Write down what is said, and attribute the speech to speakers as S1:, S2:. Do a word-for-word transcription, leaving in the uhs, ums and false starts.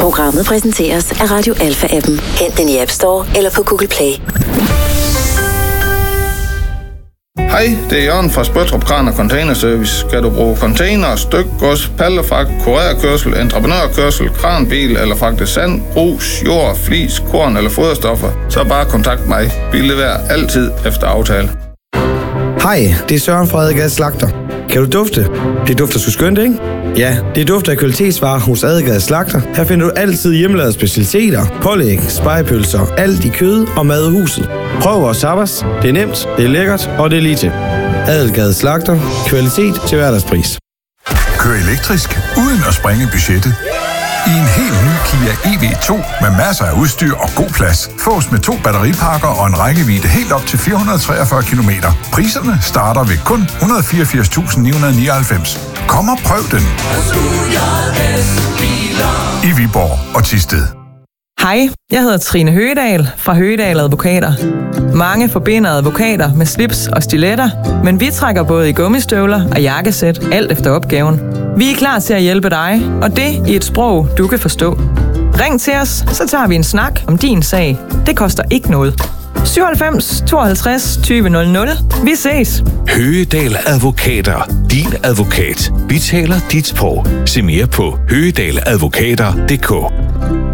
S1: Programmet præsenteres af Radio Alpha-appen. Hent den i App Store eller på Google Play.
S2: Hej, det er Jørgen fra Spøttrup Kran og Container Service. Skal du bruge container, stykgods, pallefragt, kurerkørsel, entreprenørkørsel, kranbil eller fragte sand, grus, jord, flis, korn eller foderstoffer, så bare kontakt mig. Vi leverer altid efter aftale.
S3: Hej, det er Søren fra Adelgade Slagter. Kan du dufte? Det dufter sgu skønt, ikke? Ja, det dufter af kvalitetsvarer hos Adelgade Slagter. Her finder du altid hjemmelavede specialiteter, pålæg, spegepølser, alt i kød og mad i huset. Prøv vores tapas. Det er nemt, det er lækkert og det er lige til. Adelgade Slagter. Kvalitet til hverdagspris.
S4: Kør elektrisk uden at sprænge budgettet. I en helt ny Kia E V to med masser af udstyr og god plads. Fås med to batteripakker og en rækkevidde helt op til fire hundrede og treogfyrre kilometer. Priserne starter ved kun et hundrede og fireogfirs tusind ni hundrede og nioghalvfems. Kom og prøv den. I Viborg og Thisted.
S5: Hej, jeg hedder Trine Høgedal fra Høgedal Advokater. Mange forbinder advokater med slips og stiletter, men vi trækker både i gummistøvler og jakkesæt, alt efter opgaven. Vi er klar til at hjælpe dig, og det i et sprog, du kan forstå. Ring til os, så tager vi en snak om din sag. Det koster ikke noget. syvoghalvfems tooghalvtreds tyve nul nul. Vi ses.
S6: Høgedal Advokater. Din advokat. Vi taler dit sprog. Se mere på høgedaladvokater punktum d k.